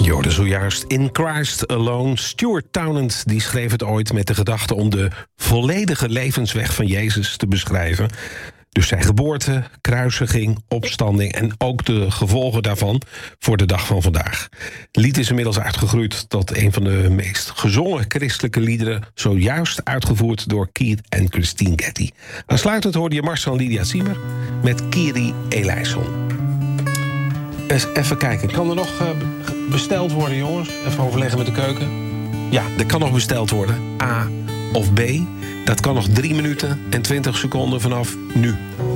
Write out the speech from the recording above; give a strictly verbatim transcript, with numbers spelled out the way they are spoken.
Je hoorde zojuist In Christ Alone. Stuart Townend die schreef het ooit met de gedachte om de volledige levensweg van Jezus te beschrijven. Dus zijn geboorte, kruisiging, opstanding en ook de gevolgen daarvan voor de dag van vandaag. Het lied is inmiddels uitgegroeid tot een van de meest gezongen christelijke liederen, zojuist uitgevoerd door Keith en Christine Getty. Aansluitend hoorde je Marcel en Lydia Siemer met Kyrie eleison. Eens even kijken, kan er nog uh, besteld worden, jongens? Even overleggen met de keuken. Ja, er kan nog besteld worden. A of B. Dat kan nog drie minuten en twintig seconden vanaf nu.